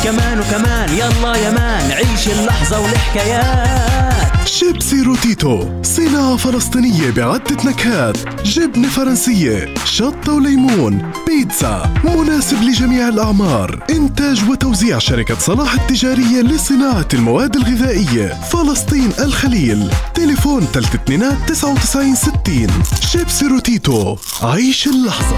كمان وكمان يلا يا مان عيش اللحظة والحكايات. شيبسي روتيتو صناعة فلسطينية بعدة نكهات، جبنة فرنسية، شطة وليمون، بيتزا، مناسب لجميع الأعمار. إنتاج وتوزيع شركة صلاح التجارية لصناعة المواد الغذائية، فلسطين الخليل. تليفون 329960. شيبسي روتيتو، عيش اللحظة.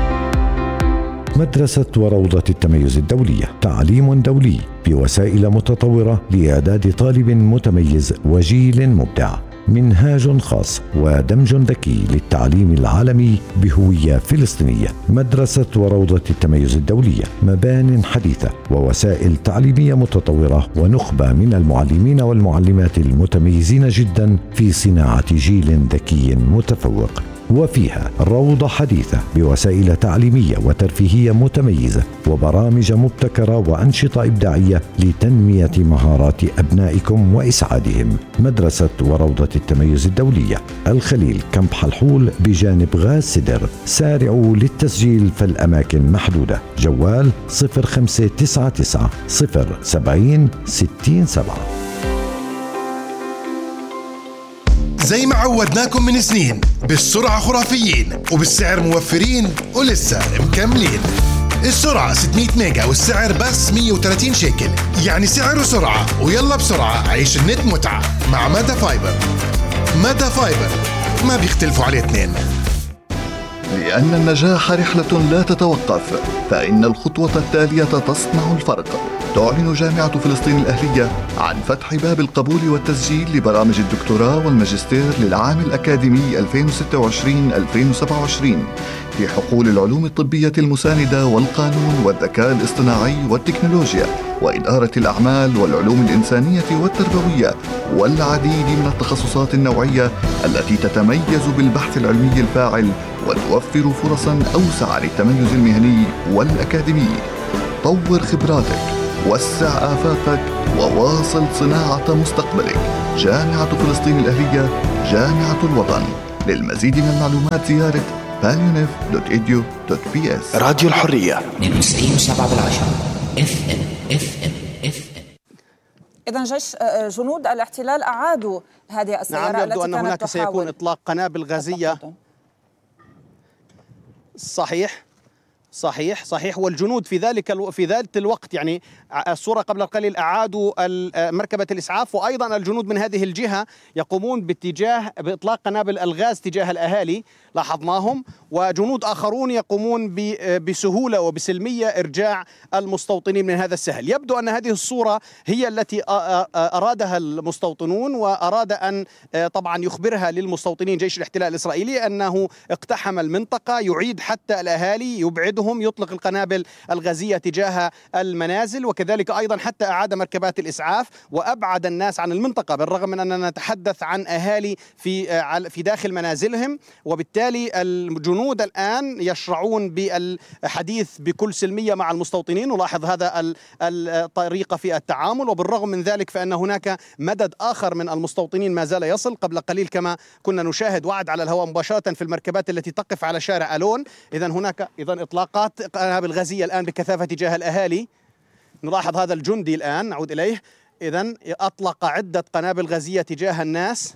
مدرسة وروضة التميز الدولية، تعليم دولي بوسائل متطورة لإعداد طالب متميز وجيل مبدع. منهاج خاص ودمج ذكي للتعليم العالمي بهوية فلسطينية. مدرسة وروضة التميز الدولية، مبان حديثة ووسائل تعليمية متطورة ونخبة من المعلمين والمعلمات المتميزين جدا في صناعة جيل ذكي متفوق. وفيها روضة حديثة بوسائل تعليمية وترفيهية متميزة وبرامج مبتكرة وأنشطة إبداعية لتنمية مهارات أبنائكم وإسعادهم. مدرسة وروضة التميز الدولية، الخليل، كامب حلحول بجانب غاز سدر. سارعوا للتسجيل فالأماكن محدودة. جوال 0599 070 67. زي ما عودناكم من سنين، بالسرعة خرافيين وبالسعر موفرين ولسه مكملين. السرعة 600 ميجا والسعر بس 130 شيكل، يعني سعر وسرعة. ويلا بسرعة عيش النت متعة مع مدى فايبر. مدى فايبر ما بيختلفوا عليه اثنين. لأن النجاح رحلة لا تتوقف، فإن الخطوة التالية تصنع الفرق. تعلن جامعة فلسطين الأهلية عن فتح باب القبول والتسجيل لبرامج الدكتوراه والماجستير للعام الأكاديمي 2026-2027 في حقول العلوم الطبية المساندة والقانون والذكاء الاصطناعي والتكنولوجيا وإدارة الأعمال والعلوم الإنسانية والتربوية والعديد من التخصصات النوعية التي تتميز بالبحث العلمي الفاعل وتوفر فرصا أوسع للتميز المهني والأكاديمي. طور خبراتك، وسع آفاقك، وواصل صناعة مستقبلك. جامعة فلسطين الأهلية، جامعة الوطن. للمزيد من المعلومات زيارة pioneer.edu.ps. راديو الحرية 92.7 FM. إذن جنود الاحتلال أعادوا هذه السيارة. نعم، يبدو التي أن هناك سيكون إطلاق قنابل غازية. صحيح. والجنود في ذلك الوقت، يعني الصورة قبل القليل، أعادوا مركبة الإسعاف، وأيضا الجنود من هذه الجهة يقومون بإطلاق قنابل الغاز تجاه الأهالي، لاحظناهم. وجنود آخرون يقومون بسهولة وبسلمية إرجاع المستوطنين من هذا السهل. يبدو أن هذه الصورة هي التي أرادها المستوطنون، وأراد أن طبعا يخبرها للمستوطنين جيش الاحتلال الإسرائيلي أنه اقتحم المنطقة، يعيد حتى الأهالي، يبعدهم، يطلق القنابل الغازية تجاه المنازل، وكذلك أيضا حتى أعاد مركبات الإسعاف وأبعد الناس عن المنطقة، بالرغم من أننا نتحدث عن أهالي في داخل منازلهم. وبالتالي الجنود الآن يشرعون بالحديث بكل سلمية مع المستوطنين، نلاحظ هذا الطريقة في التعامل. وبالرغم من ذلك فإن هناك مدد آخر من المستوطنين ما زال يصل. قبل قليل كما كنا نشاهد وعد على الهواء مباشرة في المركبات التي تقف على شارع ألون. إذن هناك إطلاقات قنابل غازية الآن بكثافة تجاه الأهالي. نلاحظ هذا الجندي الآن، نعود إليه. إذن أطلق عدة قنابل غازية تجاه الناس.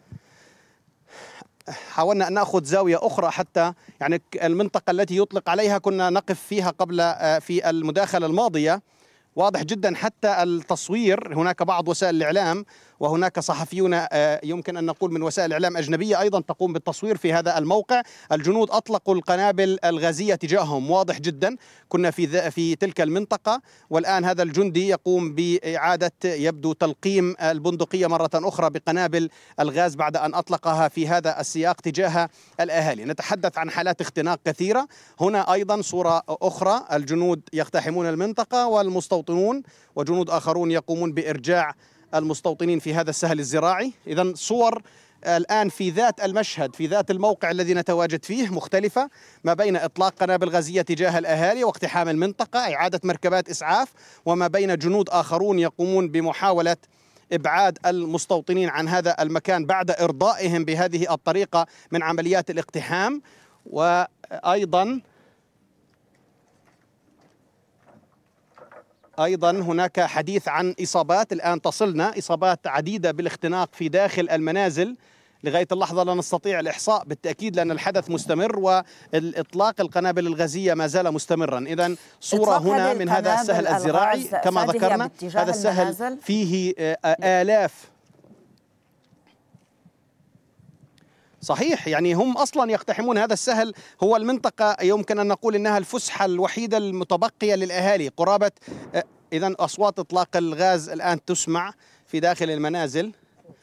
حاولنا أن نأخذ زاوية أخرى حتى يعني المنطقة التي يطلق عليها كنا نقف فيها قبل في المداخلة الماضية. واضح جدا حتى التصوير، هناك بعض وسائل الإعلام وهناك صحفيون يمكن أن نقول من وسائل الإعلام أجنبية أيضا تقوم بالتصوير في هذا الموقع. الجنود أطلقوا القنابل الغازية تجاههم، واضح جدا. كنا في تلك المنطقة، والآن هذا الجندي يقوم بإعادة يبدو تلقيم البندقية مرة أخرى بقنابل الغاز بعد أن أطلقها في هذا السياق تجاه الأهالي. نتحدث عن حالات اختناق كثيرة. هنا أيضا صورة أخرى، الجنود يقتحمون المنطقة والمستوطنون وجنود آخرون يقومون بإرجاع المستوطنين في هذا السهل الزراعي. إذن صور الآن في ذات المشهد، في ذات الموقع الذي نتواجد فيه مختلفة، ما بين إطلاق قنابل غازية تجاه الأهالي واقتحام المنطقة، إعادة مركبات إسعاف، وما بين جنود آخرون يقومون بمحاولة إبعاد المستوطنين عن هذا المكان بعد إرضائهم بهذه الطريقة من عمليات الاقتحام. وأيضا أيضا هناك حديث عن إصابات الآن تصلنا، إصابات عديدة بالاختناق في داخل المنازل. لغاية اللحظة لا نستطيع الإحصاء بالتأكيد لأن الحدث مستمر والإطلاق القنابل الغازية ما زال مستمرا. إذن صورة هنا من هذا السهل الزراعي كما ذكرنا، هذا السهل فيه آلاف. صحيح، يعني هم أصلا يقتحمون هذا السهل. هو المنطقة يمكن أن نقول إنها الفسحة الوحيدة المتبقية للأهالي قرابة. إذن أصوات إطلاق الغاز الآن تسمع في داخل المنازل.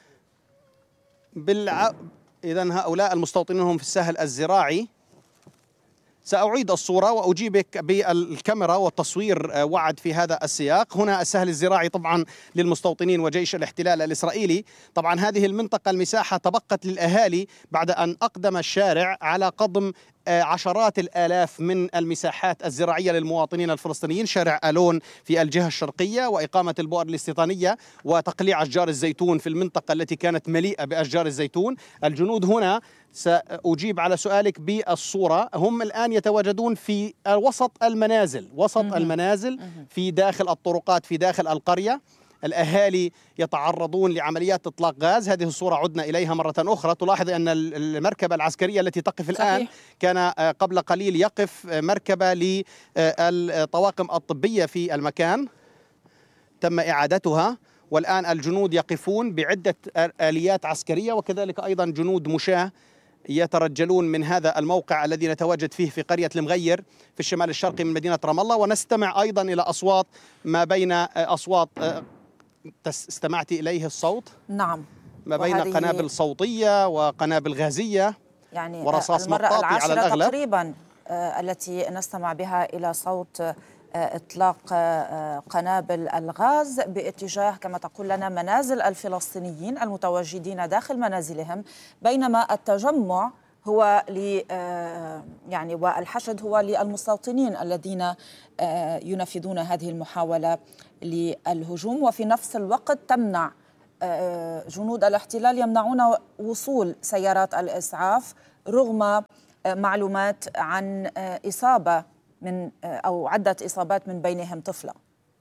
إذن هؤلاء المستوطنين هم في السهل الزراعي. سأعيد الصورة وأجيبك بالكاميرا والتصوير وعد في هذا السياق. هنا السهل الزراعي طبعا للمستوطنين وجيش الاحتلال الإسرائيلي. طبعا هذه المنطقة المساحة تبقت للأهالي بعد أن أقدم الشارع على قضم عشرات الآلاف من المساحات الزراعية للمواطنين الفلسطينيين، شارع ألون في الجهة الشرقية وإقامة البؤر الاستيطانية وتقليع أشجار الزيتون في المنطقة التي كانت مليئة بأشجار الزيتون. الجنود هنا سأجيب على سؤالك بالصورة، هم الآن يتواجدون في وسط المنازل في داخل الطرقات في داخل القرية. الأهالي يتعرضون لعمليات إطلاق غاز. هذه الصورة عدنا إليها مرة أخرى. تلاحظ أن المركبة العسكرية التي تقف الآن كان قبل قليل يقف مركبة للطواقم الطبية في المكان، تم إعادتها والآن الجنود يقفون بعدة آليات عسكرية وكذلك أيضا جنود مشاة يترجلون من هذا الموقع الذي نتواجد فيه في قرية المغير في الشمال الشرقي من مدينة رام الله. ونستمع أيضا إلى أصوات ما بين أصوات استمعت إليه الصوت؟ نعم. ما بين قنابل صوتية وقنابل غازية يعني ورصاص مطاطي على الأغلب تقريبا التي نستمع بها إلى صوت إطلاق قنابل الغاز باتجاه كما تقول لنا منازل الفلسطينيين المتواجدين داخل منازلهم، بينما التجمع هو يعني والحشد هو للمستوطنين الذين ينفذون هذه المحاولة للهجوم. وفي نفس الوقت تمنع جنود الاحتلال يمنعون وصول سيارات الإسعاف رغم معلومات عن إصابة من أو عدة إصابات من بينهم طفلة.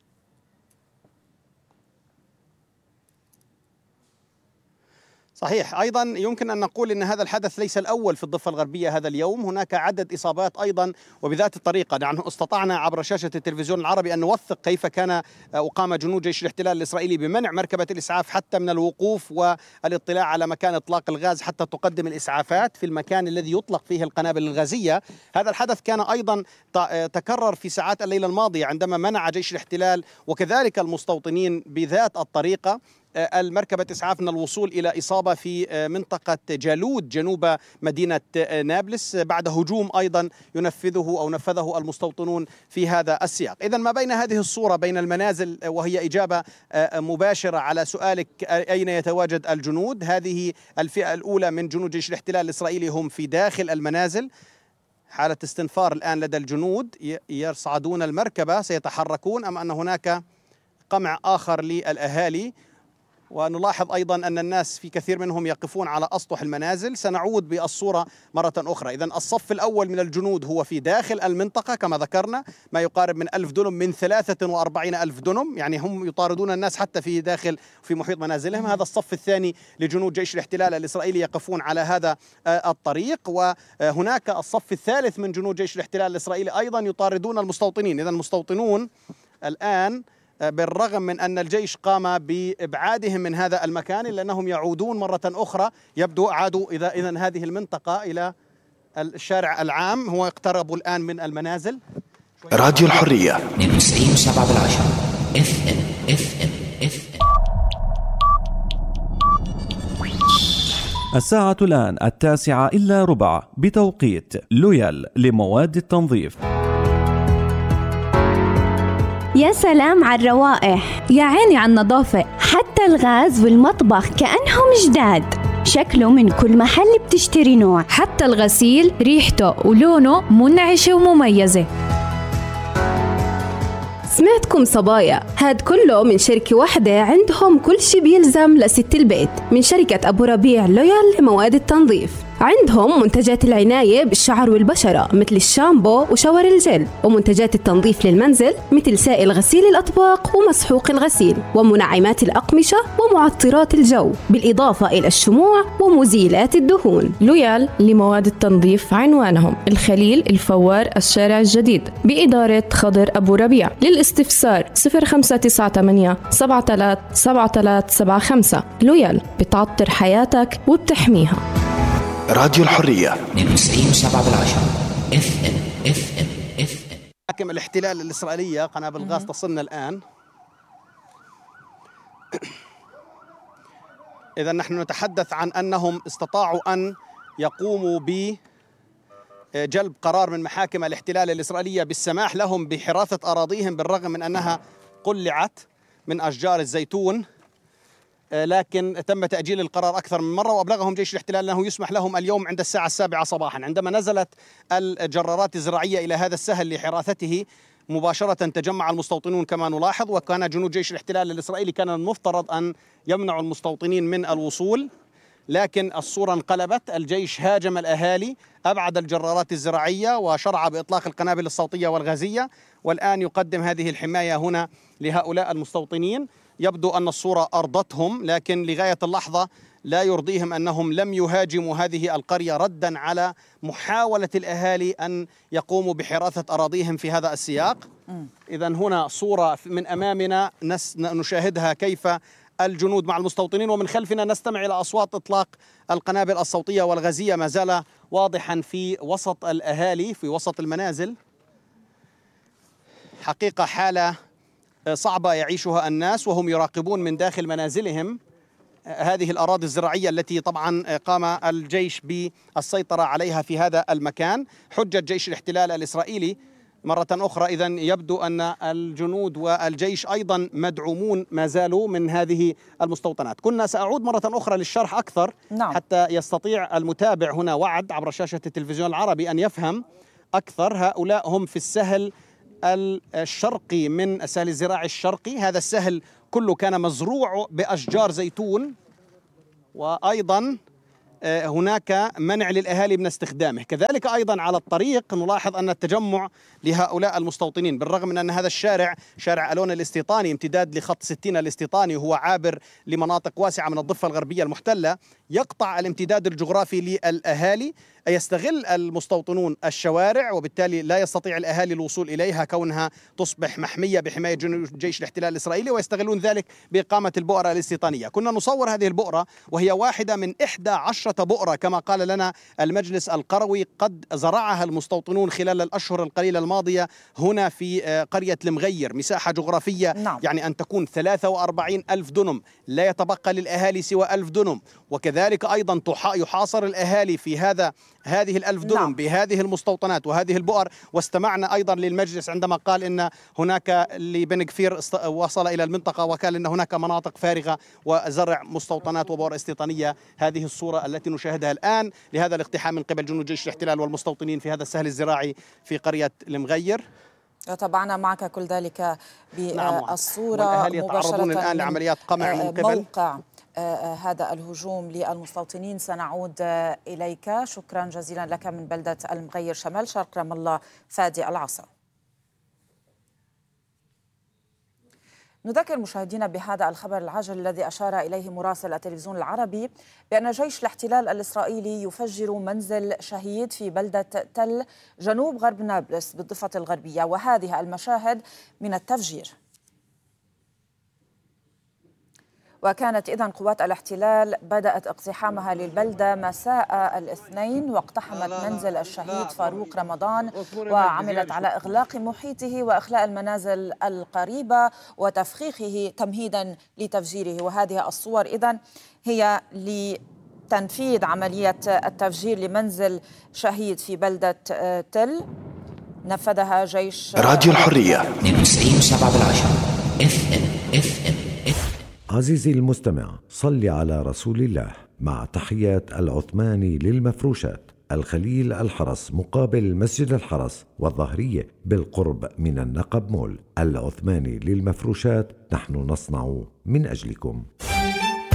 صحيح. أيضا يمكن أن نقول أن هذا الحدث ليس الأول في الضفة الغربية هذا اليوم، هناك عدد إصابات أيضا وبذات الطريقة. يعني استطعنا عبر شاشة التلفزيون العربي أن نوثق كيف كان أقام جنود جيش الاحتلال الإسرائيلي بمنع مركبة الإسعاف حتى من الوقوف والاطلاع على مكان إطلاق الغاز حتى تقدم الإسعافات في المكان الذي يطلق فيه القنابل الغازية. هذا الحدث كان أيضا تكرر في ساعات الليلة الماضية عندما منع جيش الاحتلال وكذلك المستوطنين بذات الطريقة المركبة إسعاف من الوصول إلى إصابة في منطقة جالود جنوب مدينة نابلس بعد هجوم أيضا نفذه المستوطنون في هذا السياق. إذن ما بين هذه الصورة بين المنازل وهي إجابة مباشرة على سؤالك أين يتواجد الجنود، هذه الفئة الأولى من جنود جيش الاحتلال الإسرائيلي هم في داخل المنازل. حالة استنفار الآن لدى الجنود، يصعدون المركبة سيتحركون، أم أن هناك قمع آخر للأهالي. ونلاحظ أيضا أن الناس في كثير منهم يقفون على أسطح المنازل. سنعود بالصورة مرة أخرى. إذن الصف الأول من الجنود هو في داخل المنطقة كما ذكرنا، ما يقارب من 1000 دنم من 43,000 دنم، يعني هم يطاردون الناس حتى في داخل في محيط منازلهم. هذا الصف الثاني لجنود جيش الاحتلال الإسرائيلي يقفون على هذا الطريق، وهناك الصف الثالث من جنود جيش الاحتلال الإسرائيلي أيضا يطاردون المستوطنين. إذن المستوطنون الآن بالرغم من أن الجيش قام بإبعادهم من هذا المكان إلا أنهم يعودون مرة أخرى، يبدو أعادوا إذن هذه المنطقة إلى الشارع العام. هو اقتربوا الآن من المنازل. راديو الحرية 92.7 FM. الساعة الآن 9:09 بتوقيت لويال لمواد التنظيف. يا سلام على الروائح، يا عيني على النظافة، حتى الغاز والمطبخ كأنهم جداد. شكله من كل محل بتشتري نوع، حتى الغسيل ريحته ولونه منعشة ومميزة. سمعتكم صبايا، هاد كله من شركة واحدة عندهم كل شي بيلزم لست البيت، من شركة أبو ربيع لويال لمواد التنظيف. عندهم منتجات العناية بالشعر والبشرة مثل الشامبو وشاور الجل، ومنتجات التنظيف للمنزل مثل سائل غسيل الأطباق ومسحوق الغسيل، ومنعمات الأقمشة ومعطرات الجو، بالإضافة إلى الشموع ومزيلات الدهون. لويال لمواد التنظيف عنوانهم الخليل الفوار الشارع الجديد بإدارة خضر أبو ربيع. للاستفسار 0598 737375. لويال بتعطر حياتك وبتحميها. راديو الحرية 92.7 FM. حاكم الاحتلال الإسرائيلية قنابل الغاز تصلنا الآن. إذا نحن نتحدث عن أنهم استطاعوا أن يقوموا بجلب قرار من محاكم الاحتلال الإسرائيلية بالسماح لهم بحراثة أراضيهم بالرغم من أنها قلعت من أشجار الزيتون، لكن تم تأجيل القرار أكثر من مرة، وأبلغهم جيش الاحتلال أنه يسمح لهم اليوم عند الساعة 7 صباحا. عندما نزلت الجرارات الزراعية إلى هذا السهل لحراثته مباشرة تجمع المستوطنون كما نلاحظ، وكان جنود جيش الاحتلال الإسرائيلي كان المفترض أن يمنعوا المستوطنين من الوصول، لكن الصورة انقلبت. الجيش هاجم الأهالي، أبعد الجرارات الزراعية وشرع بإطلاق القنابل الصوتية والغازية، والآن يقدم هذه الحماية هنا لهؤلاء المستوطنين. يبدو أن الصورة أرضتهم، لكن لغاية اللحظة لا يرضيهم أنهم لم يهاجموا هذه القرية ردا على محاولة الأهالي أن يقوموا بحراثة أراضيهم في هذا السياق. إذن هنا صورة من أمامنا نشاهدها كيف الجنود مع المستوطنين، ومن خلفنا نستمع إلى أصوات إطلاق القنابل الصوتية والغازية ما زال واضحا في وسط الأهالي في وسط المنازل. حقيقة حالة صعبة يعيشها الناس وهم يراقبون من داخل منازلهم هذه الأراضي الزراعية التي طبعا قام الجيش بالسيطرة عليها في هذا المكان. حجة جيش الاحتلال الإسرائيلي مرة أخرى. إذن يبدو أن الجنود والجيش أيضا مدعومون ما زالوا من هذه المستوطنات. كنا سأعود مرة أخرى للشرح أكثر حتى يستطيع المتابع هنا وعد عبر شاشة التلفزيون العربي أن يفهم أكثر. هؤلاء هم في السهل الشرقي من السهل الزراعي الشرقي. هذا السهل كله كان مزروع بأشجار زيتون، وأيضا هناك منع للأهالي من استخدامه. كذلك أيضا على الطريق نلاحظ أن التجمع لهؤلاء المستوطنين، بالرغم من أن هذا الشارع شارع ألون الاستيطاني امتداد لخط 60 الاستيطاني، هو عابر لمناطق واسعة من الضفة الغربية المحتلة، يقطع الامتداد الجغرافي للأهالي. يستغل المستوطنون الشوارع، وبالتالي لا يستطيع الأهالي الوصول إليها كونها تصبح محمية بحماية جيش الاحتلال الإسرائيلي، ويستغلون ذلك بإقامة البؤرة الاستيطانية. كنا نصور هذه البؤرة وهي واحدة من 11 بؤرة كما قال لنا المجلس القروي قد زرعها المستوطنون خلال الأشهر القليلة الماضية هنا في قرية المغير. مساحة جغرافية يعني أن تكون 43,000 دنم، لا يتبقى للأهالي سوى 1000 دنم. وكذلك أيضا يحاصر الأهالي في هذه 1000 دنم بهذه المستوطنات وهذه البؤر. واستمعنا أيضا للمجلس عندما قال إن هناك لبن كفير وصل إلى المنطقة وقال إن هناك مناطق فارغة وزرع مستوطنات وبؤر استيطانية. هذه الصورة التي نشاهدها الآن لهذا الاقتحام من قبل جنود جيش الاحتلال والمستوطنين في هذا السهل الزراعي في قرية المغير. تابعنا معك كل ذلك بالصورة والأهالي يتعرضون الآن لعمليات قمع من قبل موقع هذا الهجوم للمستوطنين. سنعود إليك. شكرا جزيلا لك من بلدة المغير شمال شرق رام الله فادي العصا. نذكر مشاهدينا بهذا الخبر العاجل الذي أشار إليه مراسل التلفزيون العربي بأن جيش الاحتلال الإسرائيلي يفجر منزل شهيد في بلدة تل جنوب غرب نابلس بالضفة الغربية، وهذه المشاهد من التفجير. وكانت إذن قوات الاحتلال بدأت اقتحامها للبلدة مساء الاثنين، واقتحمت منزل الشهيد فاروق رمضان وعملت على إغلاق محيطه وإخلاء المنازل القريبة وتفخيخه تمهيدا لتفجيره. وهذه الصور إذن هي لتنفيذ عملية التفجير لمنزل شهيد في بلدة تل نفذها جيش راديو الحرية 92.7 FM. عزيزي المستمع، صل على رسول الله. مع تحيات العثماني للمفروشات، الخليل الحرس مقابل مسجد الحرس والظهرية بالقرب من النقب مول. العثماني للمفروشات، نحن نصنع من أجلكم.